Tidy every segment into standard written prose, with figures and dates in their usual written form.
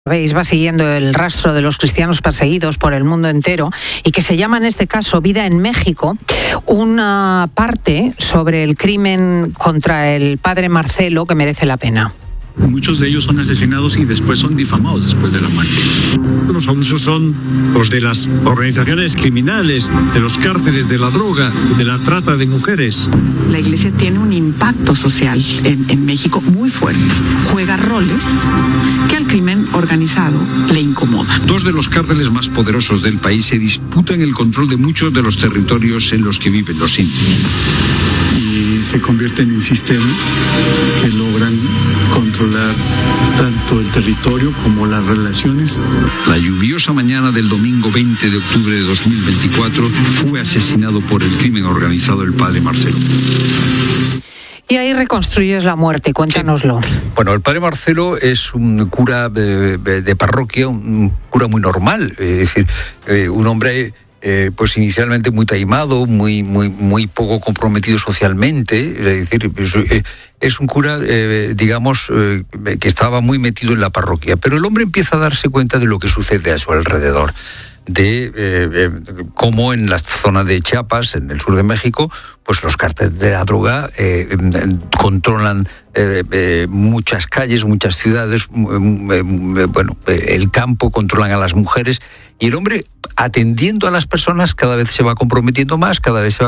Va siguiendo el rastro de los cristianos perseguidos por el mundo entero y que se llama en este caso Vida en México, una parte sobre el crimen contra el padre Marcelo que merece la pena. Muchos de ellos son asesinados y después son difamados después de la muerte. Los abusos son los de las organizaciones criminales, de los cárteles de la droga, de la trata de mujeres. La iglesia tiene un impacto social en México muy fuerte. Juega roles que al crimen organizado le incomodan. Dos de los cárteles más poderosos del país se disputan el control de muchos de los territorios en los que viven los indios. Y se convierten en sistemas que logran controlar tanto el territorio como las relaciones. La lluviosa mañana del domingo 20 de octubre de 2024 fue asesinado por el crimen organizado el padre Marcelo. Y ahí reconstruyes la muerte, cuéntanoslo. Sí. Bueno, el padre Marcelo es un cura de parroquia, un cura muy normal, es decir, un hombre pues inicialmente muy taimado, muy poco comprometido socialmente, es decir, es un cura, digamos, que estaba muy metido en la parroquia, pero el hombre empieza a darse cuenta de lo que sucede a su alrededor, de cómo en la zona de Chiapas, en el sur de México, pues los cárteles de la droga controlan muchas calles, muchas ciudades, bueno, el campo, controlan a las mujeres, y el hombre, atendiendo a las personas, cada vez se va comprometiendo más,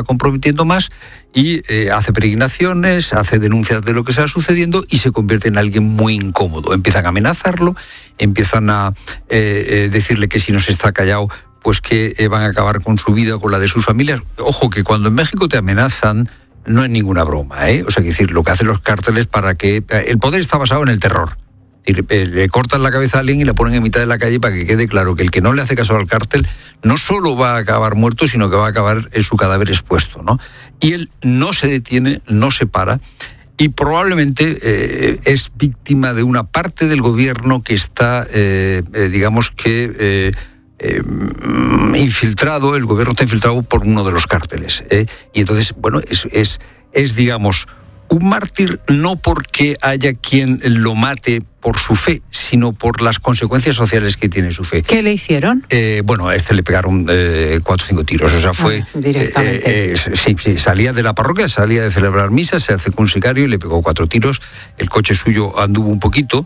y hace peregrinaciones, hace denuncias de lo que está sucediendo y se convierte en alguien muy incómodo. Empiezan a amenazarlo, empiezan a decirle que si no se está callado, pues que van a acabar con su vida o con la de sus familias. Ojo, que cuando en México te amenazan, no es ninguna broma, ¿eh? O sea, que decir, lo que hacen los cárteles para que... El poder está basado en el terror. Le cortan la cabeza a alguien y la ponen en mitad de la calle para que quede claro que el que no le hace caso al cártel no solo va a acabar muerto, sino que va a acabar en su cadáver expuesto, ¿no? Y él no se detiene, no se para, y probablemente es víctima de una parte del gobierno que está, digamos que... infiltrado, el gobierno está infiltrado por uno de los cárteles, y entonces, bueno, es digamos, un mártir no porque haya quien lo mate por su fe, sino por las consecuencias sociales que tiene su fe. ¿Qué le hicieron? Bueno, a este le pegaron 4 o 5 tiros, o sea, fue... directamente. Sí, salía de la parroquia, salía de celebrar misa, se acercó un sicario y le pegó 4 tiros, el coche suyo anduvo un poquito,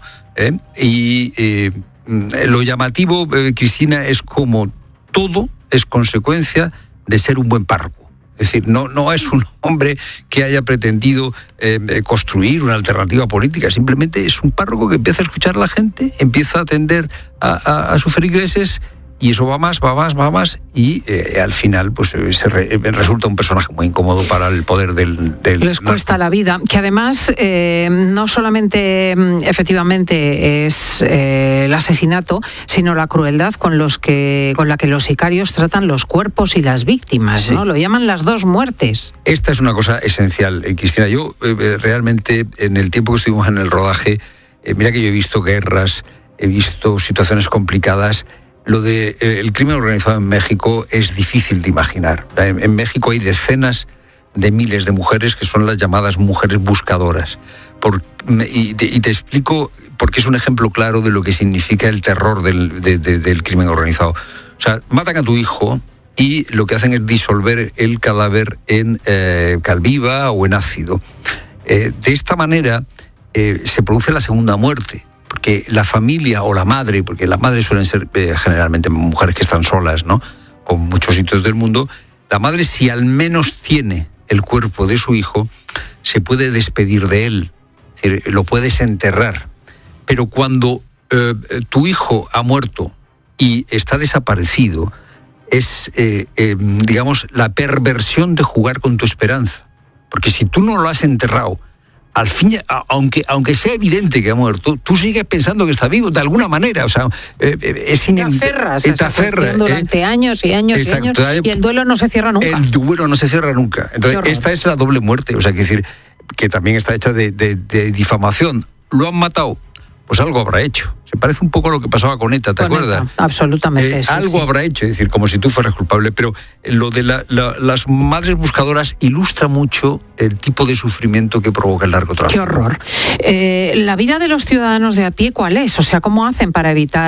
lo llamativo, Cristina, es como todo es consecuencia de ser un buen párroco. Es decir, no es un hombre que haya pretendido construir una alternativa política, simplemente es un párroco que empieza a escuchar a la gente, empieza a atender a sus feligreses, y eso va más, y al final pues resulta un personaje muy incómodo para el poder del Les cuesta la vida, que además no solamente efectivamente es el asesinato, sino la crueldad con la que los sicarios tratan los cuerpos y las víctimas, sí. ¿No? Lo llaman las 2 muertes. Esta es una cosa esencial, Cristina. Yo realmente, en el tiempo que estuvimos en el rodaje, mira que yo he visto guerras, he visto situaciones complicadas. Lo de el crimen organizado en México es difícil de imaginar. En México hay decenas de miles de mujeres que son las llamadas mujeres buscadoras. Y te explico porque es un ejemplo claro de lo que significa el terror del crimen organizado. O sea, matan a tu hijo y lo que hacen es disolver el cadáver en cal viva o en ácido. De esta manera se produce la segunda muerte. Porque la familia o la madre, porque las madres suelen ser generalmente mujeres que están solas, ¿no? Con muchos sitios del mundo, la madre, si al menos tiene el cuerpo de su hijo, se puede despedir de él, es decir, lo puedes enterrar. Pero cuando tu hijo ha muerto y está desaparecido, es, digamos, la perversión de jugar con tu esperanza. Porque si tú no lo has enterrado, al fin, aunque sea evidente que ha muerto, tú sigues pensando que está vivo de alguna manera, o sea, es inevitable. Te aferras durante años y años. Exacto, y años, y el duelo no se cierra nunca. El duelo no se cierra nunca. Entonces, esta es la doble muerte, o sea, que decir que también está hecha de difamación. Lo han matado pues algo habrá hecho. Se parece un poco a lo que pasaba con ETA, ¿te acuerdas? Absolutamente. Algo habrá hecho, es decir, como si tú fueras culpable. Pero lo de las madres buscadoras ilustra mucho el tipo de sufrimiento que provoca el narcotráfico. Qué horror. La vida de los ciudadanos de a pie, ¿cuál es? O sea, ¿cómo hacen para evitar